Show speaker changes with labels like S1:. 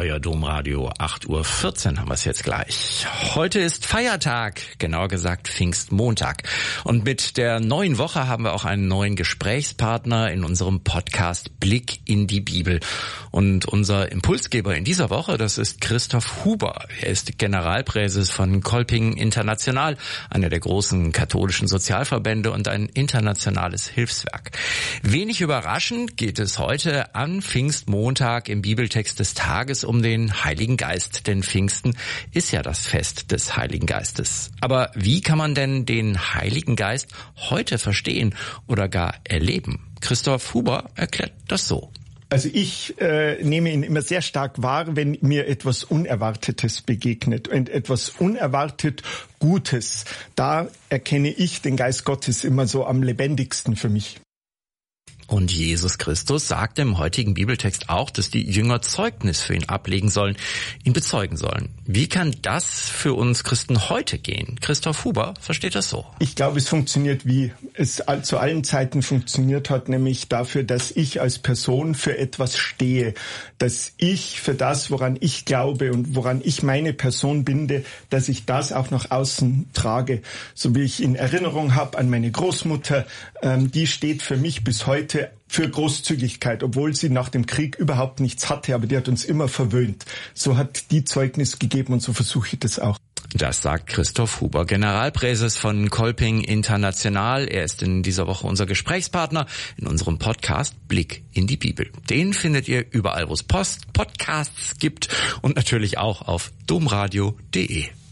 S1: euer Domradio. 8:14 Uhr haben wir es jetzt gleich. Heute ist Feiertag, genauer gesagt Pfingstmontag. Und mit der neuen Woche haben wir auch einen neuen Gesprächspartner in unserem Podcast Blick in die Bibel. Und unser Impulsgeber in dieser Woche, das ist Christoph Huber. Er ist Generalpräses von Kolping International, einer der großen katholischen Sozialverbände und ein internationales Hilfswerk. Wenig überraschend geht es heute an Pfingstmontag im Bibeltext des Tages um den Heiligen Geist, denn Pfingsten ist ja das Fest des Heiligen Geistes. Aber wie kann man denn den Heiligen Geist heute verstehen oder gar erleben? Christoph Huber erklärt das so.
S2: Also ich nehme ihn immer sehr stark wahr, wenn mir etwas Unerwartetes begegnet und etwas unerwartet Gutes. Da erkenne ich den Geist Gottes immer so am lebendigsten für mich.
S1: Und Jesus Christus sagt im heutigen Bibeltext auch, dass die Jünger Zeugnis für ihn ablegen sollen, ihn bezeugen sollen. Wie kann das für uns Christen heute gehen? Christoph Huber versteht das so.
S2: Ich glaube, es funktioniert, wie es zu allen Zeiten funktioniert hat, nämlich dafür, dass ich als Person für etwas stehe, dass ich für das, woran ich glaube und woran ich meine Person binde, dass ich das auch nach außen trage. So wie ich in Erinnerung habe an meine Großmutter, die steht für mich bis heute für Großzügigkeit, obwohl sie nach dem Krieg überhaupt nichts hatte, aber die hat uns immer verwöhnt. So hat die Zeugnis gegeben und so versuche ich das auch.
S1: Das sagt Christoph Huber, Generalpräses von Kolping International. Er ist in dieser Woche unser Gesprächspartner in unserem Podcast Blick in die Bibel. Den findet ihr überall, wo es Podcasts gibt und natürlich auch auf domradio.de.